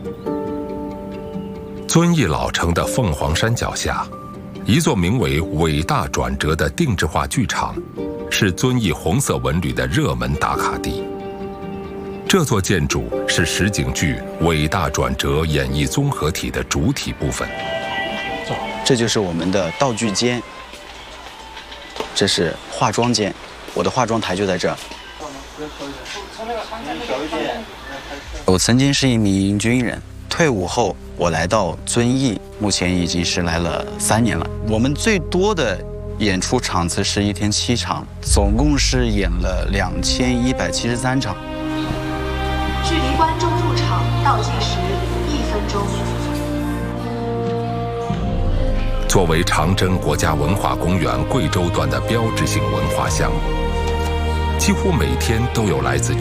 遵义老城的凤凰山脚下，一座名为“伟大转折”的定制化剧场，是遵义红色文旅的热门打卡地。这座建筑是实景剧《伟大转折》演绎综合体的主体部分。 这就是我们的道具间，这是化妆间，我的化妆台就在这儿。我曾经是一名军人，退伍后我来到遵义，目前已经是来了3年了。我们最多的演出场次是1天7场，总共是演了2173场。 距离观众入场倒计时1分钟。 作为长征国家文化公园贵州段的标志性文化项目，几乎每天都有来自